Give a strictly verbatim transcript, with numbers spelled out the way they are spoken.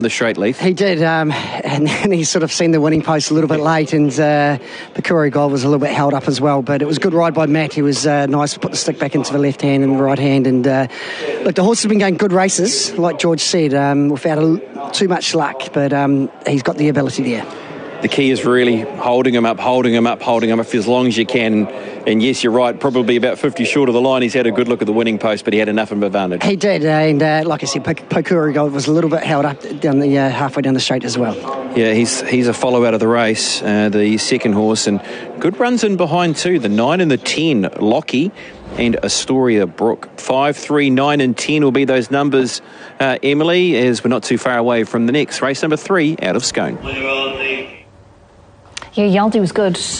the straight, Leith. He did, um, and then he sort of seen the winning post a little bit late, and uh, Pakuri Gold was a little bit held up as well, but it was a good ride by Matt. He was uh, nice to put the stick back into the left hand and the right hand, and uh, look, the horse has been going good races, like George said, um, without a, too much luck, but um, he's got the ability there. The key is really holding him up, holding him up, holding him up for as long as you can. And yes, you're right, probably about fifty short of the line. He's had a good look at the winning post, but he had enough of an advantage. He did, and uh, like I said, Pakuri Gold was a little bit held up down the uh, halfway down the straight as well. Yeah, he's he's a follow out of the race, uh, the second horse, and good runs in behind too. The nine and the ten, Lockie and Astoria Brook. Five, three, nine, and ten will be those numbers, uh, Emily, as we're not too far away from the next race, number three, out of Scone. Yeah, Yaldi was good.